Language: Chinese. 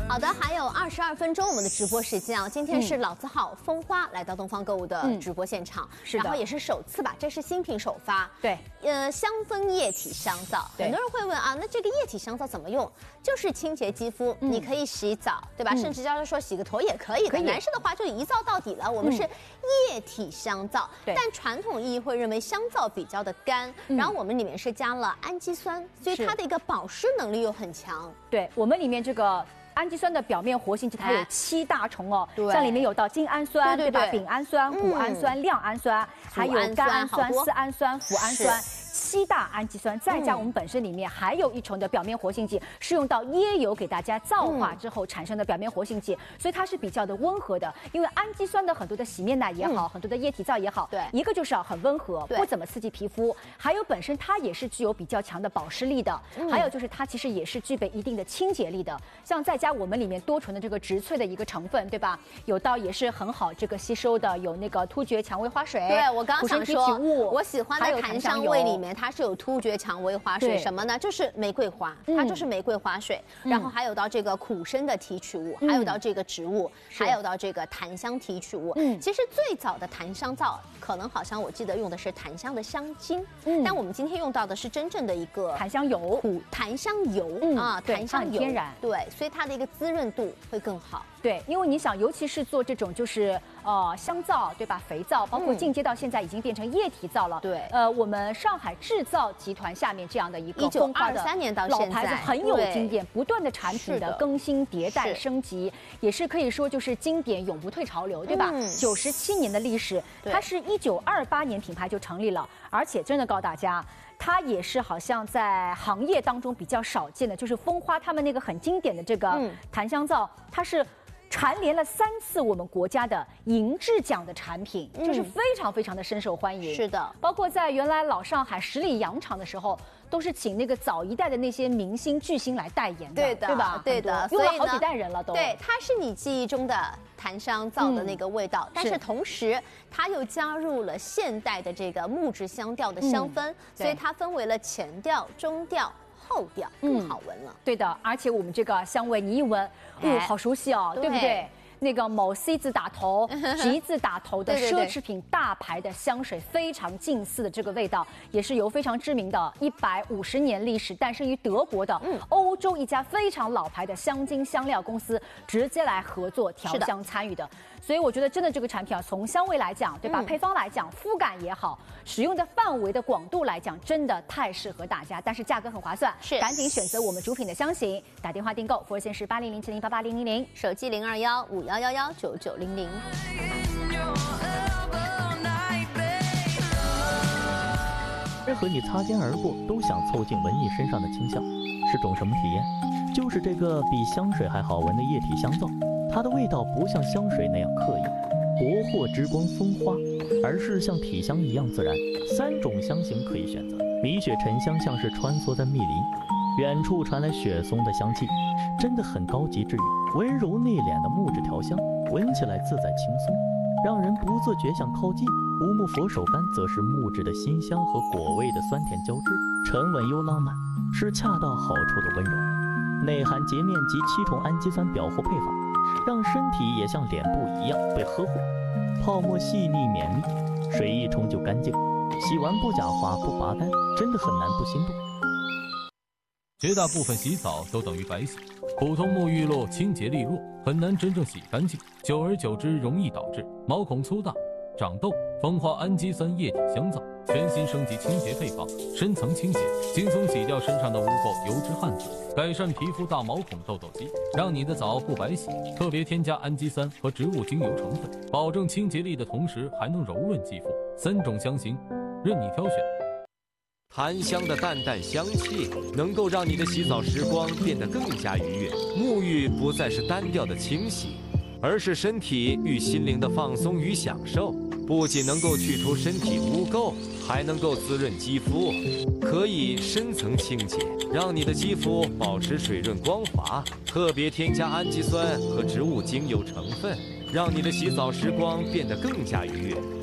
好的，还有22分钟我们的直播时间啊，今天是老字号蜂花来到东方购物的直播现场，然后也是首次吧，这是新品首发。 对， 香氛液体香皂，很多人会问啊，那这个液体香皂怎么用？就是清洁肌肤，你可以洗澡，对吧？甚至要是说洗个头也可以的。男士的话就一皂到底了，我们是液体香皂，但传统意义会认为香皂比较的干，然后我们里面是加了氨基酸，所以它的一个保湿能力又很强。 对，我们里面这个。氨基酸的表面活性剂它有7大重哦，像里面有到精氨酸，对吧？丙氨酸、谷氨酸、亮氨酸，还有甘氨酸、丝氨酸、脯氨酸。7大氨基酸，再加我们本身里面还有1重的表面活性剂，是用到椰油给大家皂化之后产生的表面活性剂，所以它是比较的温和的。因为氨基酸的很多的洗面奶也好，很多的液体皂也好，对，一个就是很温和，不怎么刺激皮肤，还有本身它也是具有比较强的保湿力的，还有就是它其实也是具备一定的清洁力的。像再加我们里面多醇的这个植萃的一个成分，对吧？有到也是很好这个吸收的，有那个突厥蔷薇花水， 对我刚想说，我喜欢的檀香味里面。它是有突厥蔷薇花水，什么呢？就是玫瑰花，它就是玫瑰花水，然后还有到这个苦参的提取物，还有到这个植物，还有到这个檀香提取物。其实最早的檀香皂，可能好像我记得用的是檀香的香精，但我们今天用到的是真正的一个檀香油， 檀香油啊，檀香油，天然，对，所以它的一个滋润度会更好。 对，因为你想，尤其是做这种就是香皂，对吧？肥皂，包括进阶到现在已经变成液体皂了。对，我们上海制造集团下面这样的一个 1923年到现在老牌子很有经验，不断的产品的更新迭代升级，也是可以说就是经典永不退潮流，对吧？97年的历史，它是1928年品牌就成立了，而且真的告诉大家。它也是好像在行业当中比较少见的，就是蜂花他们那个很经典的这个檀香皂，它是蝉联了3次我们国家的银质奖的产品，就是非常非常的深受欢迎。 是的， 包括在原来老上海十里洋场的时候，都是请那个早一代的那些明星巨星来代言的，对吧？ 对的， 用了好几代人了都。 对，它是你记忆中的檀香皂的那个味道，但是同时它又加入了现代的这个木质香调的香氛，所以它分为了前调、中调。后调更好闻了， 对的，而且我们这个香味你一闻，好熟悉哦，对不对？那个某 C 字打头、G 字打头的奢侈品大牌的香水，非常近似的这个味道，也是由非常知名的150年历史、诞生于德国的欧洲一家非常老牌的香精香料公司直接来合作调香参与的。所以我觉得真的这个产品啊，从香味来讲，对吧？配方来讲，肤感也好，使用的范围的广度来讲，真的太适合大家。但是价格很划算，赶紧选择我们主品的香型，打电话订购，服务热线是8007088000， 手机0215119900。 和你擦肩而过，都想凑近闻你身上的清香，是种什么体验？就是这个比香水还好闻的液体香皂。它的味道不像香水那样刻意，国货之光蜂花，而是像体香一样自然。3种香型可以选择，米雪沉香像是穿梭在密林，远处传来雪松的香气，真的很高级治愈。温柔内敛的木质调香，闻起来自在轻松，让人不自觉想靠近。乌木佛手柑则是木质的辛香和果味的酸甜交织，沉稳又浪漫，是恰到好处的温柔。内含洁面及7重氨基酸表护配方，让身体也像脸部一样被呵护，泡沫细腻绵密，水一冲就干净，洗完不假滑不拔干，真的很难不心动。 绝大部分洗澡都等于白洗，普通沐浴露清洁力弱，很难真正洗干净，久而久之容易导致毛孔粗大、长痘。蜂花氨基酸液体香皂全新升级清洁配方，深层清洁，轻松洗掉身上的污垢、油脂、汗渍，改善皮肤大毛孔、痘痘肌，让你的澡不白洗。特别添加氨基酸和植物精油成分，保证清洁力的同时还能柔润肌肤。3种香型，任你挑选。 檀香的淡淡香气能够让你的洗澡时光变得更加愉悦，沐浴不再是单调的清洗，而是身体与心灵的放松与享受。不仅能够去除身体污垢，还能够滋润肌肤，可以深层清洁，让你的肌肤保持水润光滑。特别添加氨基酸和植物精油成分，让你的洗澡时光变得更加愉悦。